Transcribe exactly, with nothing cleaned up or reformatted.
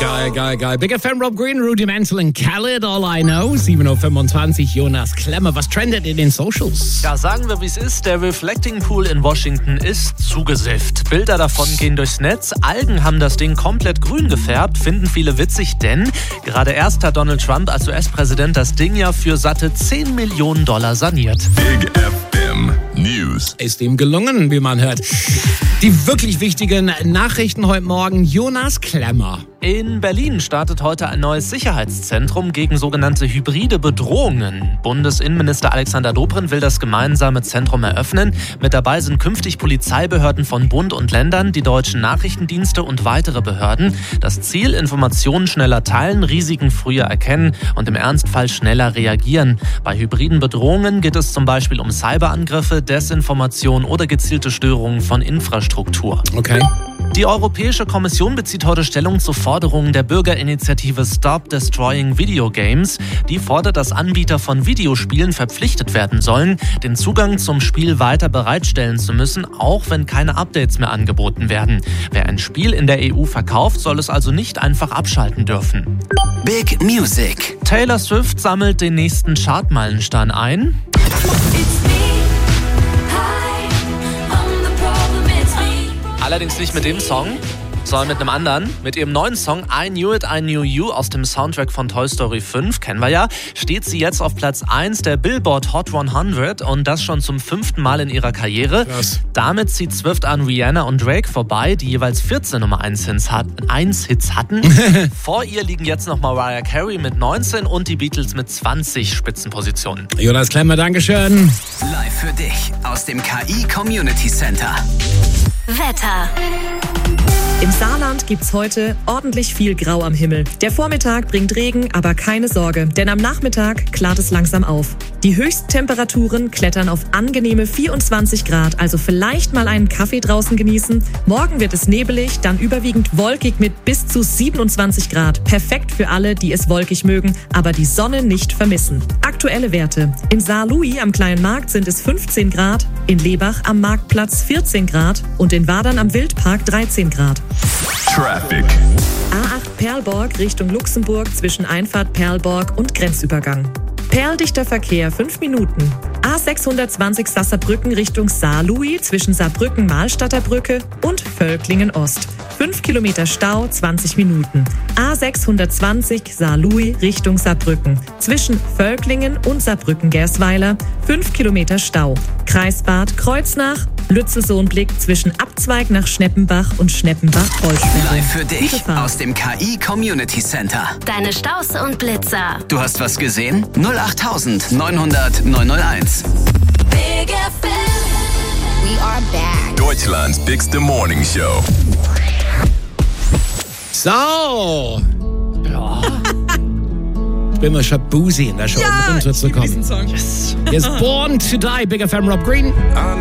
Geil, geil, geil. Big F M, Rob Green, Rudimental and Khaled, All I Know. sieben Uhr fünfundzwanzig, Jonas Klemmer. Was trendet in den Socials? Ja, sagen wir, wie es ist. Der Reflecting Pool in Washington ist zugesifft. Bilder davon gehen durchs Netz. Algen haben das Ding komplett grün gefärbt. Finden viele witzig, denn gerade erst hat Donald Trump als U S-Präsident das Ding ja für satte zehn Millionen Dollar saniert. Big F M News. Ist ihm gelungen, wie man hört. Die wirklich wichtigen Nachrichten heute Morgen. Jonas Klemmer. In Berlin startet heute ein neues Sicherheitszentrum gegen sogenannte hybride Bedrohungen. Bundesinnenminister Alexander Dobrindt will das gemeinsame Zentrum eröffnen. Mit dabei sind künftig Polizeibehörden von Bund und Ländern, die deutschen Nachrichtendienste und weitere Behörden. Das Ziel: Informationen schneller teilen, Risiken früher erkennen und im Ernstfall schneller reagieren. Bei hybriden Bedrohungen geht es zum Beispiel um Cyberangriffe, Desinformation oder gezielte Störungen von Infrastruktur. Okay. Die Europäische Kommission bezieht heute Stellung zu Forderungen der Bürgerinitiative Stop Destroying Video Games. Die fordert, dass Anbieter von Videospielen verpflichtet werden sollen, den Zugang zum Spiel weiter bereitstellen zu müssen, auch wenn keine Updates mehr angeboten werden. Wer ein Spiel in der E U verkauft, soll es also nicht einfach abschalten dürfen. Big Music. Taylor Swift sammelt den nächsten Chartmeilenstein ein. Allerdings nicht mit dem Song, sondern mit einem anderen. Mit ihrem neuen Song I Knew It, I Knew You aus dem Soundtrack von Toy Story fünf, kennen wir ja, steht sie jetzt auf Platz eins der Billboard Hot hundert und das schon zum fünften Mal in ihrer Karriere. Krass. Damit zieht Swift an Rihanna und Drake vorbei, die jeweils vierzehn Nummer eins Hits hatten. Vor ihr liegen jetzt noch Mariah Carey mit neunzehn und die Beatles mit zwanzig Spitzenpositionen. Jonas Klemmer, Dankeschön. Live für dich aus dem K I Community Center. Wetter. Im Saarland gibt's heute ordentlich viel Grau am Himmel. Der Vormittag bringt Regen, aber keine Sorge, denn am Nachmittag klart es langsam auf. Die Höchsttemperaturen klettern auf angenehme vierundzwanzig Grad, also vielleicht mal einen Kaffee draußen genießen. Morgen wird es nebelig, dann überwiegend wolkig mit bis zu siebenundzwanzig Grad. Perfekt für alle, die es wolkig mögen, aber die Sonne nicht vermissen. Aktuelle Werte. In Saarlouis am Kleinen Markt sind es fünfzehn Grad, in Lebach am Marktplatz vierzehn Grad und in Wadern am Wildpark dreizehn Grad. Traffic. A acht Perlborg Richtung Luxemburg zwischen Einfahrt Perlborg und Grenzübergang. Perldichter Verkehr fünf Minuten. A sechshundertzwanzig Saarbrücken Richtung Saarlouis zwischen Saarbrücken-Mahlstadter Brücke und Völklingen Ost. fünf Kilometer Stau, zwanzig Minuten. A sechshundertzwanzig Saarlouis Richtung Saarbrücken zwischen Völklingen und Saarbrücken-Gersweiler. fünf Kilometer Stau. Kreisbad Kreuznach, Lützelsohnblick zwischen Abzweig nach Schneppenbach und Schneppenbach-Holzsperre. Live für dich Gute Fahrt. aus dem K I Community Center. Deine Staus und Blitzer. Du hast was gesehen? null acht neunhundert neunhunderteins. Big F M. We are back. Deutschlands bigste Morning Show. So. Ja. Ich bin mal schon boozy in der Show, um runterzukommen. Song. Yes. Yes, Born to Die, Big F M, Rob Green.